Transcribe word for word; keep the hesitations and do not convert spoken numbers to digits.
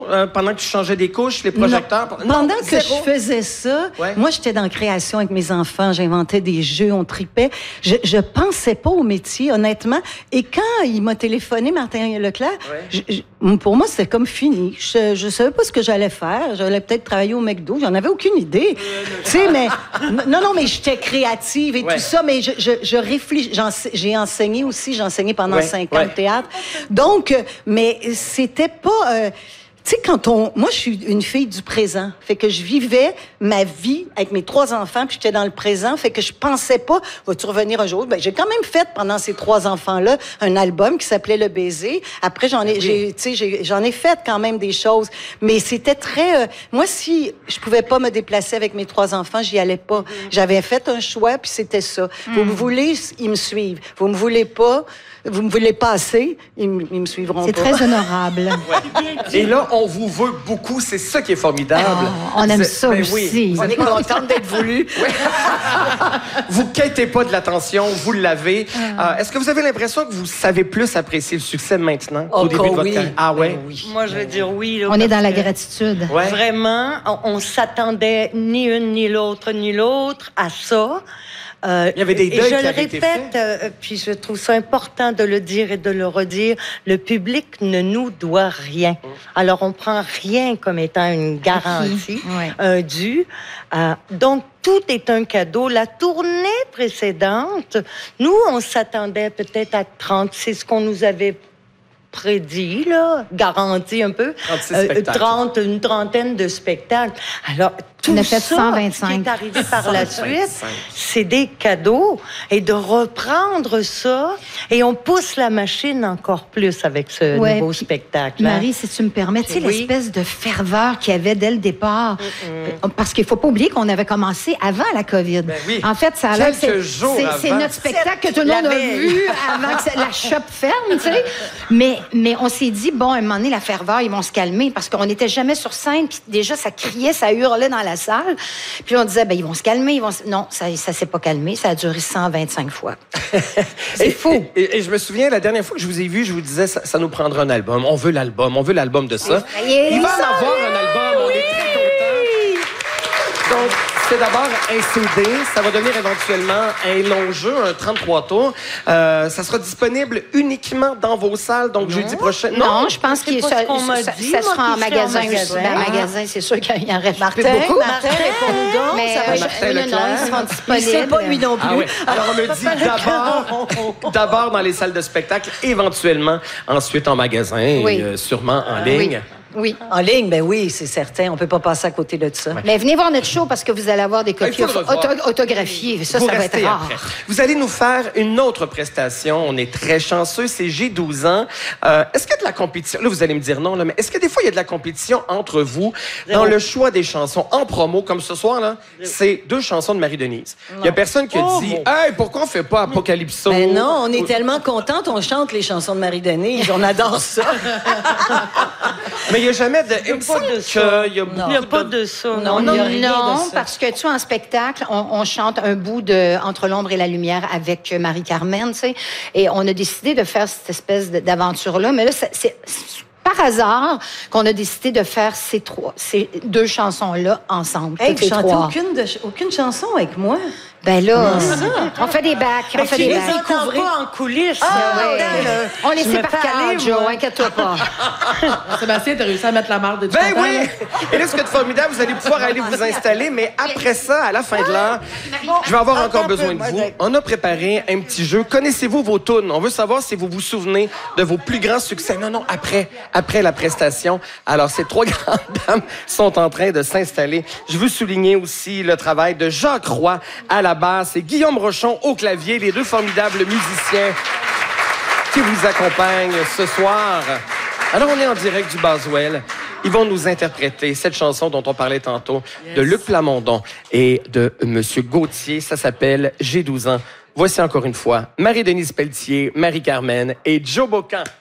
euh, pendant que tu changeais des couches, les projecteurs? Non. Pendant non, que zéro. je faisais ça, ouais. moi, j'étais dans la création avec mes enfants. J'inventais des jeux, on tripait. Je, je pensais pas au métier, honnêtement. Et quand il m'a téléphoné, Martin Leclerc, ouais. je, je, pour moi, c'était comme fini. Je, je savais pas ce que j'allais faire. J'allais peut-être travailler au McDo. J'en avais aucune idée. Tu sais, mais... Non, non, mais j'étais créative et ouais. tout ça, mais je, je, je réfléchis. J'ai enseigné aussi. J'ai enseigné pendant ouais. cinq ans ouais. au théâtre. Donc, mais c'était pas... Euh, tu sais, quand on... Moi, je suis une fille du présent. Fait que je vivais ma vie avec mes trois enfants, puis j'étais dans le présent. Fait que je pensais pas, vas-tu revenir un jour? Ben, j'ai quand même fait, pendant ces trois enfants-là, un album qui s'appelait Le Baiser. Après, j'en ai, oui. tu sais, j'en ai fait quand même des choses. Mais c'était très... Euh, moi, si je pouvais pas me déplacer avec mes trois enfants, j'y allais pas. Mm. J'avais fait un choix, puis c'était ça. Mm. Vous me voulez, ils me suivent. Vous me voulez pas... Vous me voulez pas assez, ils, m- ils me suivront c'est pas. C'est très honorable. Ouais. Et là, on vous veut beaucoup, c'est ça qui est formidable. Oh, on aime ça ben aussi. Oui. On est contente d'être voulu. Oui. Vous quêtez pas de l'attention, vous l'avez. Ah. Euh, est-ce que vous avez l'impression que vous savez plus apprécier le succès maintenant oh, au début de votre oui. carrière? Ah ouais? Ben oui. Moi, je vais dire oui. Là, on est dans la gratitude. Ouais. Vraiment, on, on s'attendait ni une, ni l'autre, ni l'autre à ça. Euh, Il y avait des deuils et je qui le avaient répète, été faits. Euh, puis je trouve ça important de le dire et de le redire, le public ne nous doit rien. Alors, on prend rien comme étant une garantie, ouais. un dû. Euh, donc, tout est un cadeau. La tournée précédente, nous, on s'attendait peut-être à trente, c'est ce qu'on nous avait prédit, là, garanti un peu, euh, trente, une trentaine de spectacles. Alors, tout ça cent vingt-cinq. Qui est arrivé par la suite, c'est des cadeaux. Et de reprendre ça, et on pousse la machine encore plus avec ce ouais, nouveau spectacle. Marie, hein? Si tu me permets, tu sais, oui. l'espèce de ferveur qu'il y avait dès le départ, mm-hmm. parce qu'il faut pas oublier qu'on avait commencé avant la COVID. Ben oui. En fait, ça a l'air que c'est, c'est notre spectacle que tout le monde a vu avant que la shop ferme, tu sais. Mais, mais on s'est dit, bon, à un moment donné, la ferveur, ils vont se calmer, parce qu'on n'était jamais sur scène, puis déjà, ça criait, ça hurlait dans la salle. Puis on disait, ben ils vont se calmer, ils vont se... Non, ça ça s'est pas calmé, ça a duré cent vingt-cinq fois. C'est et, fou. Et, et, et je me souviens, la dernière fois que je vous ai vu, je vous disais, ça, ça nous prendra un album. On veut l'album, on veut l'album de ça. Et il va en avoir un album, on est très contents. Donc, c'est d'abord un C D. Ça va devenir éventuellement un long jeu, un trente-trois tours. Euh, ça sera disponible uniquement dans vos salles, donc non. jeudi prochain. Non, non je pense que ça, ça, dit, ça sera en magasin. En magasin, ben, ah. magasin c'est sûr qu'il y en reste Martin, beaucoup. Martin, réponds donc. Mais ça va euh, Martin non, non, ils seront disponibles. Il sait pas, lui non plus. Ah, ouais. Alors, on me dit d'abord, d'abord dans les salles de spectacle, éventuellement, ensuite en magasin oui. et euh, sûrement en ligne. Oui. Oui. En ligne, ben oui, c'est certain. On peut pas passer à côté de ça. Ouais. Mais venez voir notre show parce que vous allez avoir des copies auto- autographiées. Ça, vous ça va être rare. Après. Vous allez nous faire une autre prestation. On est très chanceux. C'est J'ai douze ans. Euh, est-ce qu'il y a de la compétition? Là, vous allez me dire non, là, mais est-ce que des fois, il y a de la compétition entre vous Zéro. Dans le choix des chansons en promo, comme ce soir, là? Zéro. C'est deux chansons de Marie-Denise. Il y a personne qui a oh, dit, bon. Hey, pourquoi on fait pas Apocalypso? Ben non, on est tellement contente, on chante les chansons de Marie-Denise. On adore ça. Mais il n'y a jamais de... Il n'y a pas de ça. Il n'y a, a pas de ça. Non, non, non, non parce que, tu sais, en spectacle, on, on chante un bout de Entre l'ombre et la lumière avec Marie-Carmen, tu sais, et on a décidé de faire cette espèce d'aventure-là. Mais là, c'est... c'est par hasard qu'on a décidé de faire ces trois, ces deux chansons-là ensemble. Hey, toutes les chantez trois. Aucune, de, aucune chanson avec moi. Ben là, on fait des bacs, on fait des bacs. Tu les entends pas en coulisses. Ah, ouais. euh, on les sait par cœur, Joe, inquiète-toi pas. Sébastien, t'as réussi à mettre la marde de du Ben oui! Et là, ce qui est formidable, vous allez pouvoir aller vous installer, mais après ça, à la fin de l'heure, je vais avoir encore besoin de vous. On a préparé un petit jeu. Connaissez-vous vos tunes? On veut savoir si vous vous souvenez de vos plus grands succès. Non, non, après, après la prestation. Alors, ces trois grandes dames sont en train de s'installer. Je veux souligner aussi le travail de Jacques Roy à la basse et Guillaume Rochon au clavier, les deux formidables musiciens qui vous accompagnent ce soir. Alors, on est en direct du Boswell. Ils vont nous interpréter cette chanson dont on parlait tantôt, yes. de Luc Plamondon et de Monsieur Gauthier. Ça s'appelle « J'ai douze ans ». Voici encore une fois Marie-Denise Pelletier, Marie-Carmen et Joe Bocan.